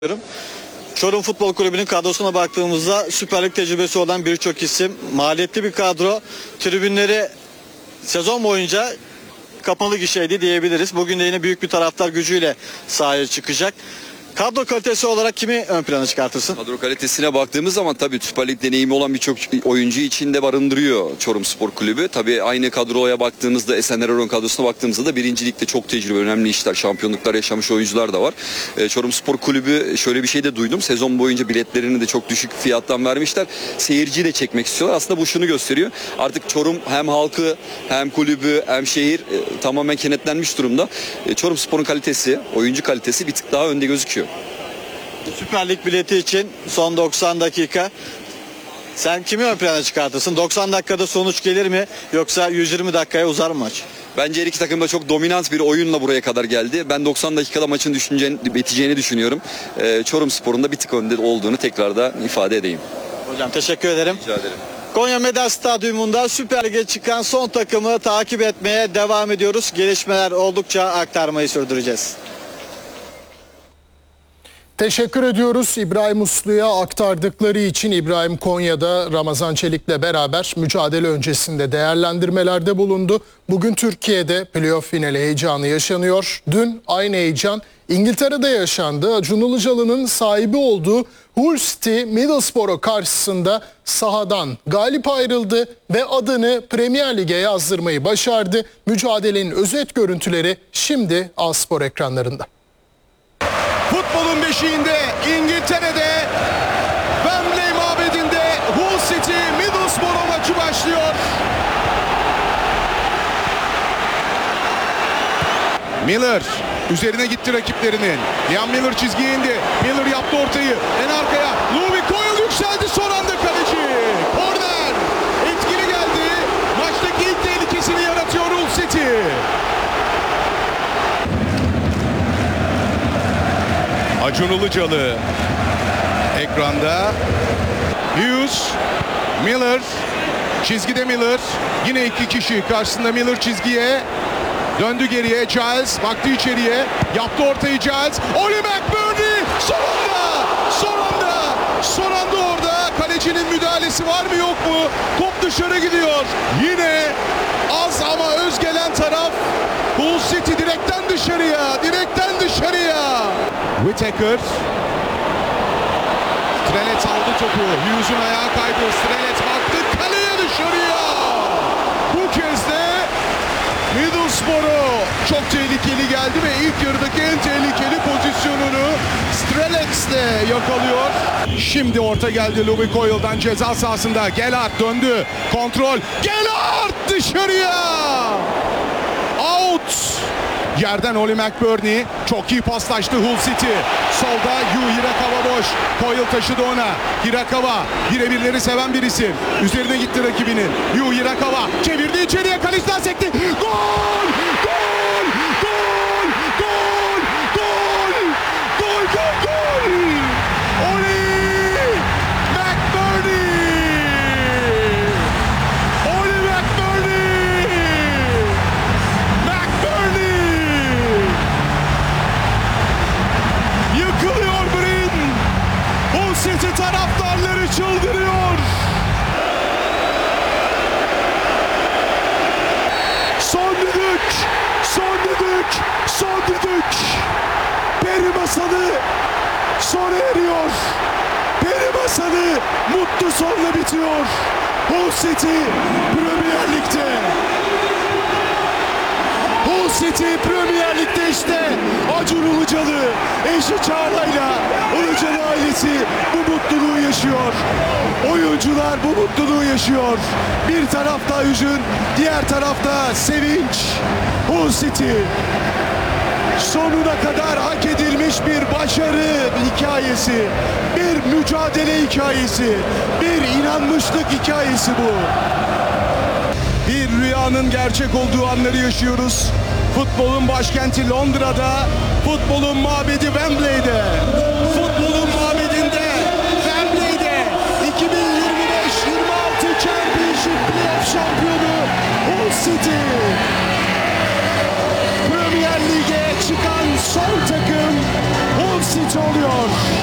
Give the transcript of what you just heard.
ediyorum. Çorum Futbol Kulübü'nün kadrosuna baktığımızda Süper Lig tecrübesi olan birçok isim, maliyetli bir kadro, tribünleri sezon boyunca kapalı gişeydi diyebiliriz. Bugün de yine büyük bir taraftar gücüyle sahaya çıkacak. Kadro kalitesi olarak kimi ön plana çıkartırsın? Kadro kalitesine baktığımız zaman tabii Süper Lig deneyimi olan birçok oyuncu içinde barındırıyor Çorum Spor Kulübü. Tabii aynı kadroya baktığımızda, Esenler Erol kadrosuna baktığımızda da birinci ligde çok tecrübe, önemli işler, şampiyonluklar yaşamış oyuncular da var. Çorum Spor Kulübü şöyle bir şey de duydum. Sezon boyunca biletlerini de çok düşük fiyattan vermişler. Seyirciyi de çekmek istiyorlar. Aslında bu şunu gösteriyor. Artık Çorum hem halkı hem kulübü hem şehir tamamen kenetlenmiş durumda. Çorum Spor'un kalitesi, oyuncu kalitesi bir tık daha önde gözüküyor. Süper Lig bileti için son 90 dakika. Sen kimi ön plana çıkartırsın? 90 dakikada sonuç gelir mi? Yoksa 120 dakikaya uzar mı maç? Bence her iki takım da çok dominant bir oyunla buraya kadar geldi. Ben 90 dakikada maçın biteceğini düşünüyorum. Çorum Spor'un da bir tık önde olduğunu tekrar da ifade edeyim. Hocam teşekkür ederim. Rica ederim. Konya Medal Stadyumunda Süper Lig'e çıkan son takımı takip etmeye devam ediyoruz. Gelişmeler oldukça aktarmayı sürdüreceğiz. Teşekkür ediyoruz İbrahim Uslu'ya aktardıkları için. İbrahim Konya'da Ramazan Çelik'le beraber mücadele öncesinde değerlendirmelerde bulundu. Bugün Türkiye'de playoff finali heyecanı yaşanıyor. Dün aynı heyecan İngiltere'de yaşandı. Acun Ilıcalı'nın sahibi olduğu Hull City Middlesbrough karşısında sahadan galip ayrıldı ve adını Premier Lig'e yazdırmayı başardı. Mücadelenin özet görüntüleri şimdi A-Spor ekranlarında. Futbolun beşiğinde İngiltere'de Wembley mabedinde Hull City Middlesbrough maçı başlıyor. Miller üzerine gitti rakiplerinin. Liam Miller çizgiye indi. Miller yaptı ortayı. En arkaya Louis Coyle yükseldi, son anda kaleci. Korner. Etkili geldi. Maçtaki ilk tehlikesini yaratıyor Hull City. Acun Ilıcalı ekranda. Hughes, Miller, çizgide Miller. Yine iki kişi karşısında, Miller çizgiye. Döndü geriye, Giles baktı içeriye. Yaptı ortayı Giles. Oli McBurney son anda orada. Kalecinin müdahalesi var mı yok mu? Top dışarı gidiyor. Yine az ama öz gelen taraf Hull City, direkten dışarıya. Whittaker. Strelet aldı topu. Hughes'un ayağı kaydı. Strelet baktı kaleye, dışarıya. Bu kez de Middlesbrough çok tehlikeli geldi ve ilk yarıdaki en tehlikeli pozisyonunu Strelets'le yakalıyor. Şimdi orta geldi Louis Coyle'dan ceza sahasında. Gelhardt döndü. Kontrol. Gelhardt dışarıya. Out. Yerden Oli McBurney çok iyi paslaştı Hull City. Solda Hirakawa boş. Coyle taşıdı ona. Hirakawa birebirleri seven bir isim. Üzerine gitti rakibinin. Hirakawa çevirdi içeriye, kaleciden sekti. Gol! Oli McBurney! Yıkılıyor Brin. Hull City taraftarları çıldırıyor. Son düdük. Peri masalı sona eriyor. Peri masalı mutlu sonla bitiyor. Hull City Premier Lig'de. Hull City Premier Lig'de işte. Acun Ilıcalı, eşi Çağla'yla Ilıcalı ailesi bu mutluluğu yaşıyor. Oyuncular bu mutluluğu yaşıyor. Bir tarafta hüzün, diğer tarafta sevinç. Hull City sonuna kadar hak edilmiş bir başarı hikayesi, bir mücadele hikayesi, bir inanmışlık hikayesi bu. Bir rüyanın gerçek olduğu anları yaşıyoruz. Futbolun başkenti Londra'da, futbolun mabedi Wembley'de.